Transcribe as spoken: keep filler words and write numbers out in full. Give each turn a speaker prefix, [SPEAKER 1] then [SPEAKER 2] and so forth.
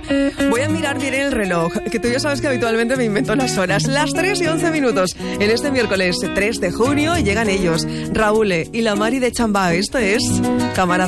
[SPEAKER 1] Voy a mirar bien el reloj, que tú ya sabes que habitualmente me invento las horas. Las tres y once minutos. En este miércoles tres de junio llegan ellos, Raúl y la Mari de Chambá. Esto es Camarada.